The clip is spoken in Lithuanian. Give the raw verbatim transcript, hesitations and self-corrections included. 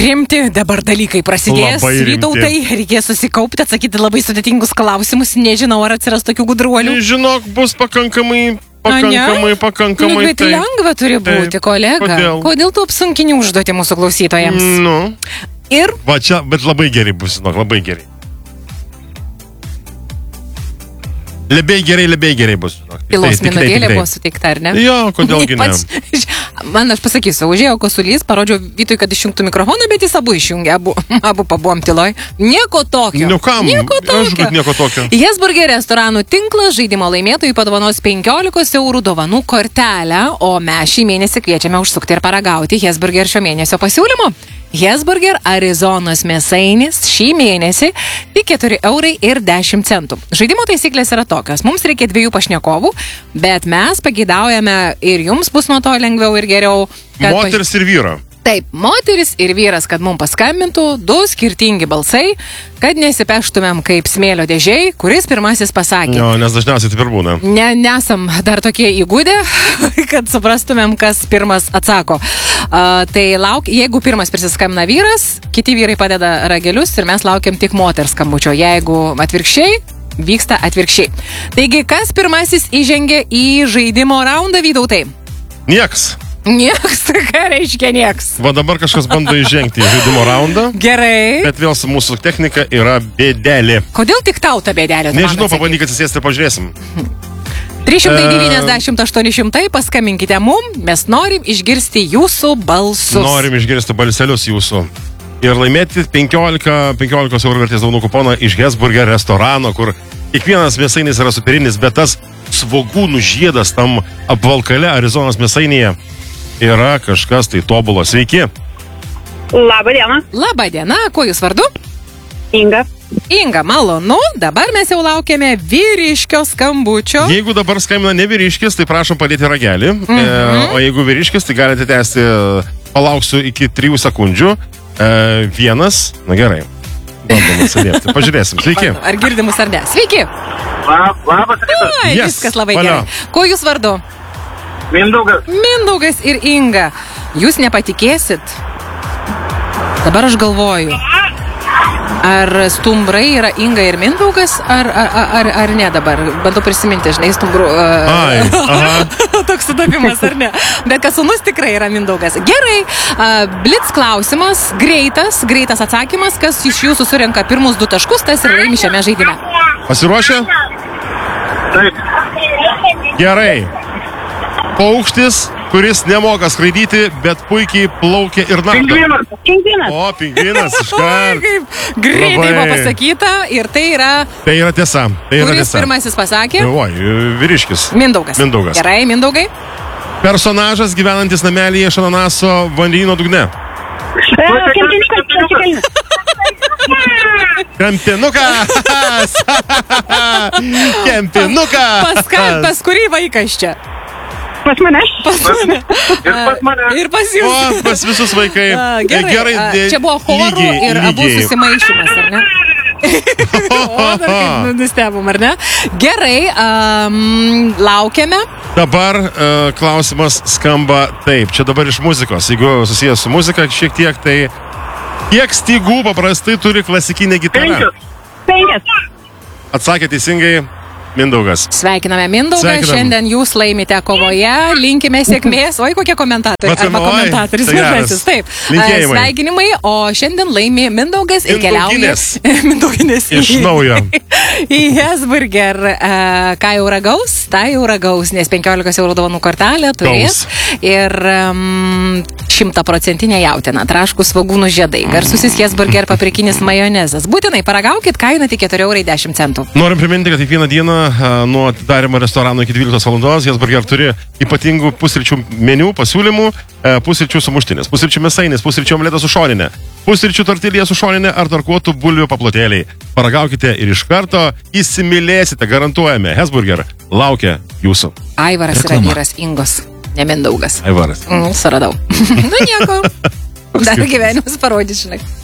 rimti dabar dalykai prasidės. Vytautai, reikės susikaupti, atsakyti labai sudėtingus klausimus. Nežinau, ar atsiras tokių gudruolių. Žinok, bus pakankamai, pakankamai, pakankamai. Nu, bet tai, lengva turi būti, tai, kolega. Kodėl? Kodėl tu apsunkini užduoti mūsų klausytojams? Nu. Ir? Va čia, bet labai gerai bus, žinok, labai gerai. Labai gerai, labai gerai bus. Pilos minutėlė buvo suteikta, ar ne? Jo, kodėlgi ne. Man, aš pasakysiu, užėjo kosulys, parodžiau Vytui, kad išjungtų mikrofoną, bet jis abu išjungė, abu, abu pabuvom tyloj. Nieko tokio. Nu kam? Nieko tokio. Aš būt nieko tokio. Hesburger restoranų tinklas žaidimo laimėtojų padovanos penkiolikos eurų dovanų kortelę, o mes šį mėnesį kviečiame užsukti ir paragauti Hesburger šio mėnesio pasiūlymo. Hesburger Arizonos mėsainis šį mėnesį tik keturi eurai ir dešimt centų. Žaidimo taisyklės yra tokios. Mums reikia dviejų pašnekovų, bet mes pageidaujame ir jums bus nuo to lengviau ir geriau. Moteris paž... ir vyro. Taip, moteris ir vyras, kad mums paskambintų, du skirtingi balsai, kad nesipeštumėm kaip smėlio dėžiai, kuris pirmasis pasakė. Jo, nes dažniausiai taip ir būna. Ne, nesam dar tokie įgūdę, kad suprastumėm, kas pirmas atsako. Uh, tai lauk, jeigu pirmas prisiskambina vyras, kiti vyrai padeda ragelius ir mes laukiam tik moters skambučio. Jeigu atvirkščiai, vyksta atvirkščiai. Taigi, kas pirmasis įžengė į žaidimo raundą, Vytautai? Nieks. Nieks, ką reiškia nieks? Va dabar kažkas bando įžengti į žaidimo raundą. Gerai. Bet vėl mūsų technika yra bėdelė. Kodėl tik tau ta bėdelė? Nežinau, pabandyk atsisėsti ir pažiūrėsim. trys šimtai devyniasdešimt aštuoni šimtai, paskambinkite mum, mes norim išgirsti jūsų balsus. Norim išgirsti balselius jūsų. Ir laimėti penkiolika eurų vertės dovanų kuponą iš Hesburger restorano, kur kiekvienas mėsainis yra superinis, bet tas svogūnų žiedas tam apvalkale Arizonos mėsainėje yra kažkas tai tobulo. Sveiki. Labą dieną. Labą dieną, kuo jūs vardu? Inga. Inga, malonu. Dabar mes jau laukiame vyriškio skambučio. Jeigu dabar skambina ne vyriškis, tai prašom padėti ragelį. Mhm. E, o jeigu vyriškis, tai galite tęsti, palauksiu iki trijų sekundžių. E, vienas, na gerai. Bandom atsiliepti. Pažiūrėsim. Sveiki. Ar girdi mus ar ne? Sveiki. Lab, labas rytas. Ai, yes. Viskas labai Valio. gerai. Kuo jūs vardu? Mindaugas. Mindaugas ir Inga. Jūs nepatikėsit. Dabar aš galvoju, ar stumbrai yra Inga ir Mindaugas, ar, ar, ar, ar ne dabar? Bandau prisiminti, žinai, stumbrų... Uh, Ai, aha. Toks sudavimas, ar ne? Bet kad sūnus tikrai yra Mindaugas. Gerai, uh, blitz klausimas, greitas, greitas atsakymas, kas iš jūsų surenka pirmus du taškus, tas ir laimi šiame žaidime. Pasiruošę? Taip. Gerai. Paukštis, kuris nemoka skraidyti, bet puikiai plaukia ir nardo. Pingvinas. Pingvinas. O, pingvinas, Oi, iškart. kaip greitai Labai. buvo pasakyta ir tai yra... Tai yra tiesa. Tai yra Kuris tiesa. pirmasis pasakė? Oi, vyriškis. Mindaugas. Mindaugas. Gerai, Mindaugai. Personažas gyvenantis namelyje iš ananaso vandenyno dugne. Kempinikas. Kempinukas! Kempinukas! Pas, ką, pas kurį vaikas čia? Pas mane. Pas mane. Ir pas mane. Ir pas O, jūs. pas visus vaikai. A, Gerai, Gerai a, dė- čia buvo chorų lygiai, ir abu lygiai. susimaišymas, ar ne? O, dar kaip nustebom, ar ne? Gerai, um, laukiame. Dabar uh, klausimas skamba taip. Čia dabar iš muzikos. Jeigu susijęs su muzika šiek tiek, tai kiek stygų paprastai turi klasikinė gitara? Penkias. Penkias. Atsakė teisingai Mindaugas. Sveikiname Mindaugą, Sveikinam. šiandien jūs laimite kovoje, linkime sėkmės. Oi, kokie komentatoriai, Matai, arba oi, komentatorius tai geras. svarbiausias. Taip, Linkėjimai. sveikinimai, o šiandien laimi Mindaugas ir keliauja. Mindauginės. Mindauginės. Iš naujo. Į Hesburger, uh, ką jau ragaus, tą jau ragaus, nes penkiolikos eurų dovanų kortelę turės. Ir um, šimtaprocentinė jautiena, traškus svogūnų žiedai, garsusis Hesburger paprikinis majonezas. Būtinai paragaukit, kaina tik keturi eurai dešimt centų. Norim priminti, kad kiekvieną dieną a, nuo atidarymo restorano iki dvyliktos valandos Hesburger turi ypatingų pusryčių meniu pasiūlymų, e, pusryčių sumuštinis, pusryčių mėsainis, pusryčių omletas su šoninė, pusryčių tortilija su šoninė ar tarkuotų bulvių paplotėliai. Paragaukite ir iš karto įsimylėsite, garantuojame. Hesburger laukia jūsų. Aivaras Reklama. yra vyras Ingos, ne Mindaugas. Aivaras. Mm, suradau. Nu nieko. Dar gyvenimas parodys, žinai.